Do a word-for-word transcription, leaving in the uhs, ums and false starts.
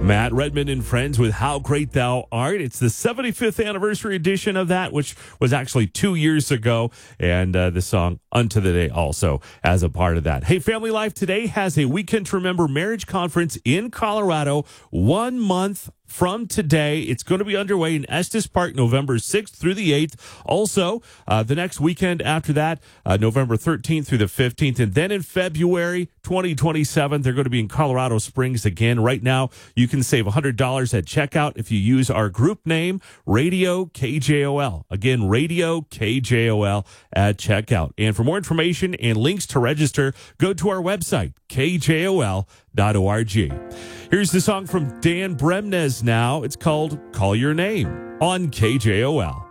Matt Redman and Friends with How Great Thou Art. It's the seventy-fifth anniversary edition of that, which was actually two years ago. And uh, the song Unto the Day also as a part of that. Hey, Family Life today has a Weekend to Remember marriage conference in Colorado one month from today. It's going to be underway in Estes Park November sixth through the eighth. Also, uh, the next weekend after that, uh, November thirteenth through the fifteenth. And then in February twenty twenty-seven, they're going to be in Colorado Springs again. Right now, you can save one hundred dollars at checkout if you use our group name, Radio K J O L. Again, Radio K J O L at checkout. And for more information and links to register, go to our website, K J O L dot org. Here's the song from Dan Bremnes now. It's called Call Your Name on K J O L.